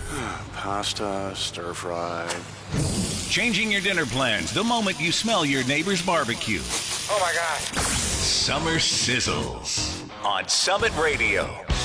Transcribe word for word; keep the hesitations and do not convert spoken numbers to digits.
Pasta, stir fry. Changing your dinner plans the moment you smell your neighbor's barbecue. Oh my God. Summer Sizzles on Summit Radio.